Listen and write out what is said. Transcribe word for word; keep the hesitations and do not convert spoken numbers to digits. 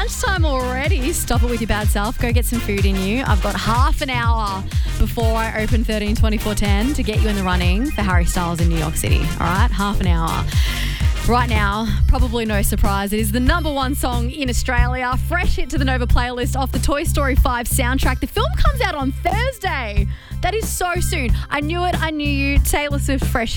lunchtime already. Stop it with your bad self. Go get some food in you. I've got half an hour before I open thirteen twenty-four ten to get you in the running for Harry Styles in New York City. All right, half an hour. Right now, probably no surprise, it is the number one song in Australia. Fresh hit to the Nova playlist off the Toy Story five soundtrack. The film comes out on Thursday. That is so soon. I knew it, I knew you. Taylor Swift, fresh